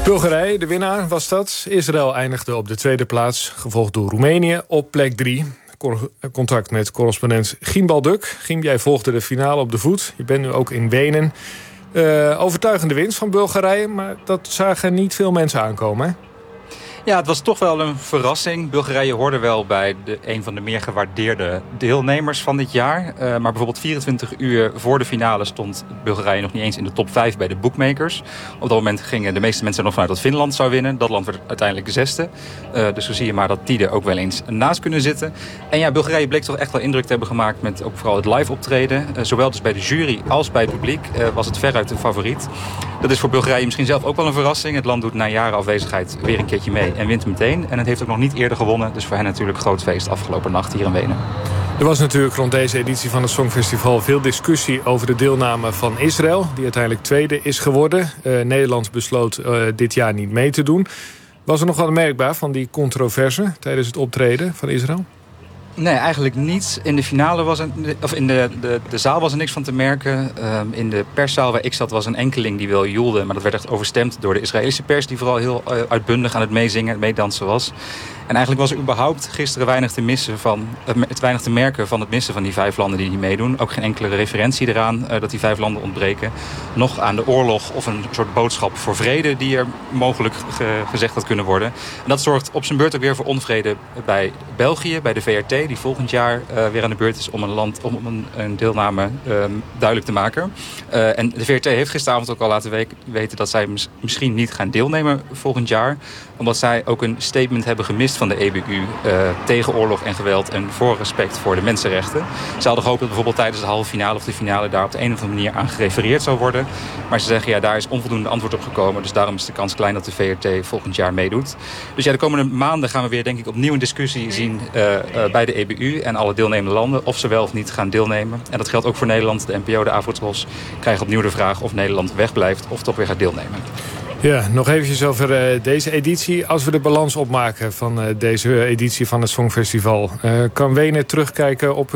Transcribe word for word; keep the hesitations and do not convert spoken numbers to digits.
Bulgarije, de winnaar was dat. Israël eindigde op de tweede plaats, gevolgd door Roemenië op plek drie. Contact met correspondent Giem Balduk. Giem, jij volgde de finale op de voet. Je bent nu ook in Wenen. Uh, overtuigende winst van Bulgarije, maar dat zagen niet veel mensen aankomen, hè? Ja, het was toch wel een verrassing. Bulgarije hoorde wel bij de, een van de meer gewaardeerde deelnemers van dit jaar. Uh, maar bijvoorbeeld vierentwintig uur voor de finale stond Bulgarije nog niet eens in de top vijf bij de bookmakers. Op dat moment gingen de meeste mensen er nog vanuit dat Finland zou winnen. Dat land werd uiteindelijk zesde. Uh, dus zo zie je maar dat die er ook wel eens naast kunnen zitten. En ja, Bulgarije bleek toch echt wel indruk te hebben gemaakt met ook vooral het live optreden. Uh, zowel dus bij de jury als bij het publiek uh, was het veruit een favoriet. Dat is voor Bulgarije misschien zelf ook wel een verrassing. Het land doet na jaren afwezigheid weer een keertje mee en wint meteen. En het heeft ook nog niet eerder gewonnen. Dus voor hen natuurlijk groot feest afgelopen nacht hier in Wenen. Er was natuurlijk rond deze editie van het Songfestival veel discussie over de deelname van Israël, die uiteindelijk tweede is geworden. Uh, Nederland besloot uh, dit jaar niet mee te doen. Was er nog wat merkbaar van die controverse tijdens het optreden van Israël? Nee, eigenlijk niets. In de finale was er, of in de, de, de zaal was er niks van te merken. Um, in de perszaal waar ik zat was een enkeling die wel joelde, maar dat werd echt overstemd door de Israëlische pers, die vooral heel uh, uitbundig aan het meezingen, het meedansen was. En eigenlijk was er überhaupt gisteren weinig te missen van, het weinig te merken van het missen van die vijf landen die niet meedoen. Ook geen enkele referentie eraan uh, dat die vijf landen ontbreken. Nog aan de oorlog of een soort boodschap voor vrede die er mogelijk ge, gezegd had kunnen worden. En dat zorgt op zijn beurt ook weer voor onvrede bij België, bij de V R T, die volgend jaar uh, weer aan de beurt is om een, land, om een, een deelname uh, duidelijk te maken. Uh, en de V R T heeft gisteravond ook al laten we- weten dat zij mis, misschien niet gaan deelnemen volgend jaar, omdat zij ook een statement hebben gemist van de E B U uh, tegen oorlog en geweld en voor respect voor de mensenrechten. Ze hadden gehoopt dat bijvoorbeeld tijdens de halve finale of de finale daar op de een of andere manier aan gerefereerd zou worden. Maar ze zeggen ja, daar is onvoldoende antwoord op gekomen. Dus daarom is de kans klein dat de V R T volgend jaar meedoet. Dus ja, de komende maanden gaan we weer denk ik opnieuw een discussie zien uh, uh, bij de E B U en alle deelnemende landen of ze wel of niet gaan deelnemen. En dat geldt ook voor Nederland. De N P O, de Avrotros, krijgen opnieuw de vraag of Nederland wegblijft of toch weer gaat deelnemen. Ja, nog eventjes over uh, deze editie. Als we de balans opmaken van uh, deze editie van het Songfestival, Uh, kan Wenen terugkijken op